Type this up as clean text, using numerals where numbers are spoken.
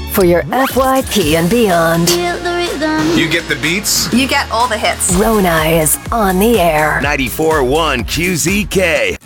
For your FYP and beyond, You get the beats? You get all the hits. Rona is on the air. 94.1 QZK.